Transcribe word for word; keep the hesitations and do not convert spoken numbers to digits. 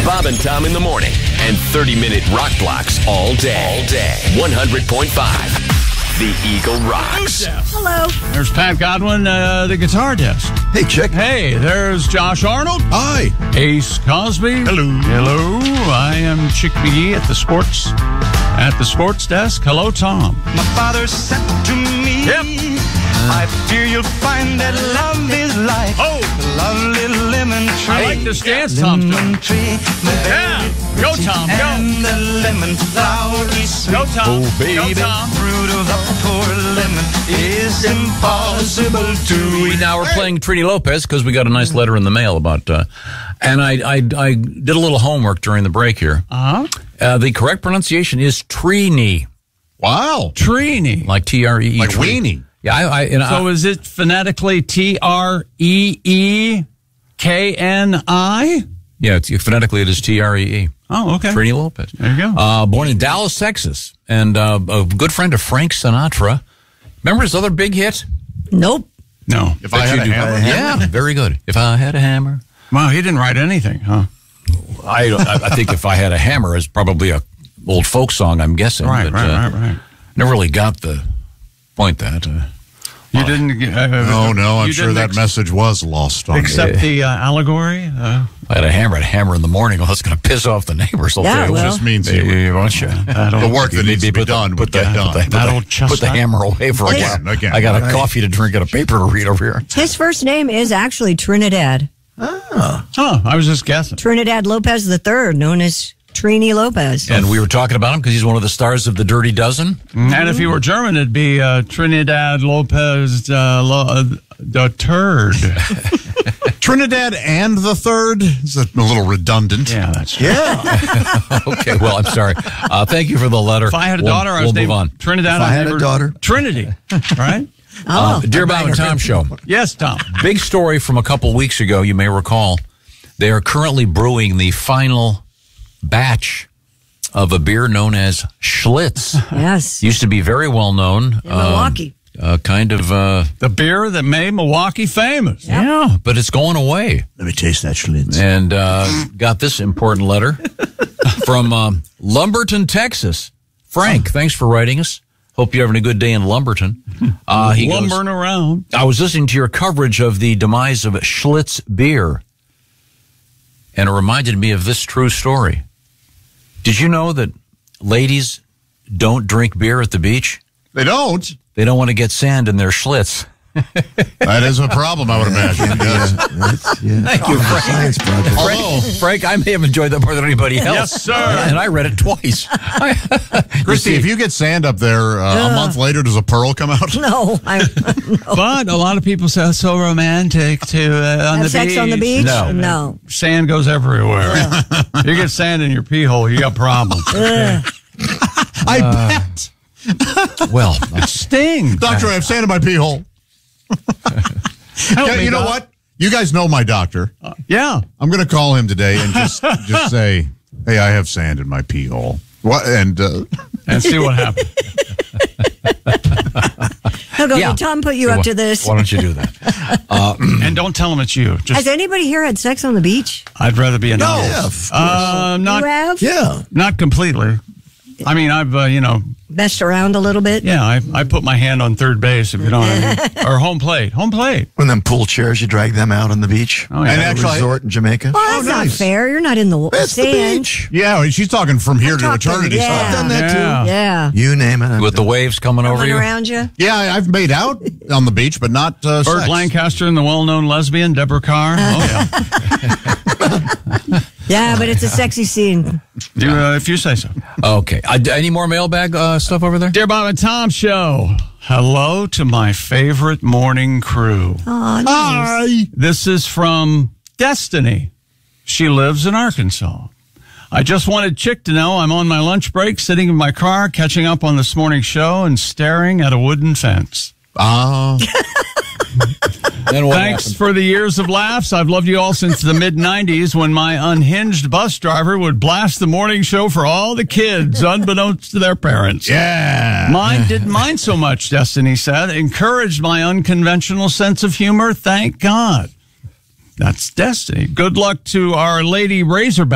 Bob and Tom in the morning and thirty-minute rock blocks all day. All day. one hundred point five. The Eagle Rocks. Hello. There's Pat Godwin, uh, the guitar desk. Hey, Chick. Hey, there's Josh Arnold. Hi. Ace Cosby. Hello. Hello. I am Chick McGee at the sports at the sports desk. Hello, Tom. My father said to me, Yep. I fear you'll find that love is like Oh. the lovely lemon tree. I like this dance, Tom. Lemon tree, my Yeah. baby, Go, Tom. Go. and the lemon flower is sweet. Go, Tom. Oh, baby. Go, Tom. Fruit of the poor lemon is impossible to eat. Now we're playing Trini Lopez because we got a nice letter in the mail about, uh, and I, I I did a little homework during the break here. Uh-huh. Uh, the correct pronunciation is Trini, Wow. Trini. like T R E E. Like Tree. weenie. Yeah, I, I, and So I is it phonetically T R E E K N I? yeah, it's, phonetically it is T R E E. Oh, okay. Trini Lopez. There you go. Uh, born in Dallas, Texas, and uh, a good friend of Frank Sinatra. Remember his other big hit? Nope. No. If I had a You do- hammer. Yeah, very good. If I had a hammer. Wow, he didn't write anything, huh? I, I think if I had a hammer is probably a old folk song, I'm guessing. Right, but, right, uh, right, right. Never really got the point that. Uh, You didn't. Uh, No, no, I'm you sure didn't that ex- message was lost on Except me. the uh, allegory. Uh, I had a hammer, I'd hammer in the morning. Well, that's going to piss off the neighbors. They'll Yeah, tell you, well. Just means Hey, you, won't you? the work that needs to be Put the- done put would the- get put done. the- put That the- old Put the chestnut. hammer away for a Again, while. again. I got a Right. coffee to drink and a paper to read over here. His first name is actually Trinidad. oh, I was just guessing. Trinidad Lopez the third, known as Trini Lopez. And we were talking about him because he's one of the stars of the Dirty Dozen. And if he were German, it'd be uh, Trinidad Lopez uh, Lo- uh, the Turd. Trinidad and the third is a little redundant. Yeah, that's true. Yeah. Okay, well, I'm sorry. Uh, thank you for the letter. If I had a We'll- daughter, I we'll was move named on. Trinidad. If I I'd had name a her daughter. Trinity. Right? Oh, Uh, Dear Bob and Tom Show. Yes, Tom. Big story from a couple weeks ago, you may recall. They are currently brewing the final batch of a beer known as Schlitz. yes. Used to be very well known. In Milwaukee. Uh, kind of, uh, The beer that made Milwaukee famous. yeah, but it's going away. Let me taste that Schlitz. And uh, got this important letter from um, Lumberton, Texas. Frank, thanks for writing us. Hope you're having a good day in Lumberton. Uh, he goes, Lumbering around. I was listening to your coverage of the demise of Schlitz beer, and it reminded me of this true story. Did you know that ladies don't drink beer at the beach? They don't. They don't want to get sand in their Schlitz. That is a problem, I would imagine. Yes. Thank you, Frank. Frank, Frank, I may have enjoyed that more than anybody else. Yes, sir. And I read it twice. Christy, if you get sand up there uh, a month later, does a pearl come out? No, I no. But a lot of people say it's so romantic to uh, on Have the sex beach. on the beach? No. No. Sand goes everywhere. You get sand in your pee hole, you got problems. Ugh. I bet. Well, Sting. Doctor, I have sand in my pee hole. Help Yeah, me, you know Doc. what? You guys know my doctor. Yeah. I'm going to call him today and just just say, "Hey, I have sand in my pee hole." What? And uh, And see what happens. He'll go, Yeah. did Tom put you up to this? Why don't you do that? And don't tell them it's you. Has Just anybody here had sex on the beach? I'd rather be anonymous. Uh, not you have? yeah, not completely. I mean, I've uh, you know, Messed around a little bit? yeah, I I put my hand on third base if you know what I mean. Or home plate. Home plate. When them pool chairs, you drag them out on the beach. Oh, yeah. And At a actually- resort in Jamaica. Well, that's Oh, not nice. fair. You're not in the That's the sand. beach. yeah. and She's talking from here to talking- eternity. yeah. So I've done that Yeah. too. Yeah. You name it. I've With the done it. waves coming over Coming you? around you? Yeah, I- I've made out on the beach, but not uh, Burt sex. Lancaster and the well-known lesbian Deborah Carr. Oh yeah. Yeah, but it's a sexy scene. You, uh, if you say so. Okay. Uh, any more mailbag uh, stuff over there? Dear Bob and Tom Show. Hello to my favorite morning crew. Oh, nice. Hi. This is from Destiny. She lives in Arkansas. I just wanted Chick to know I'm on my lunch break, sitting in my car, catching up on this morning's show and staring at a wooden fence. Uh, Then what Thanks happened? for the years of laughs. I've loved you all since the mid nineties when my unhinged bus driver would blast the morning show for all the kids, unbeknownst to their parents. yeah. Mine didn't mind so much, Destiny said. Encouraged my unconventional sense of humor. Thank God. That's Destiny. Good luck to our Lady Razorback.